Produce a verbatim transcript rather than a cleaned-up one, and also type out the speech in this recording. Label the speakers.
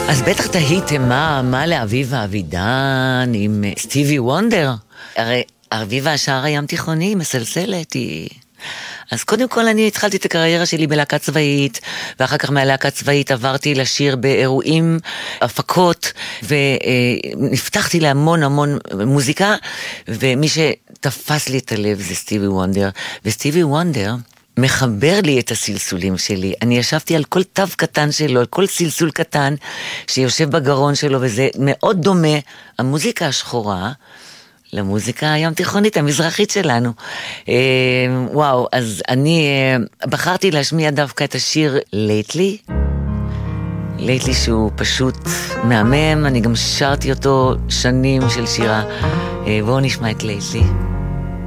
Speaker 1: אז בטח תהיתם מה, מה לאביבה אבידן עם סטיבי וונדר. הרי אביבה השער הים תיכוני, מסלסלת היא... אז קודם כל אני התחלתי את הקריירה שלי בלהקה צבאית, ואחר כך מהלהקה צבאית עברתי לשיר באירועים, הפקות, ונפתחתי להמון המון מוזיקה, ומי שתפס לי את הלב זה סטיבי וונדר, וסטיבי וונדר מחבר לי את הסלסולים שלי. אני ישבתי על כל תו קטן שלו, על כל סלסול קטן שיושב בגרון שלו, וזה מאוד דומה, המוזיקה השחורה, למוזיקה הים תיכונית, המזרחית שלנו. אה, וואו, אז אני אה, בחרתי להשמיע דווקא את השיר Lately. Lately שהוא פשוט מהמם, אני גם שרתי אותו שנים של שירה. אה, בואו נשמע את Lately.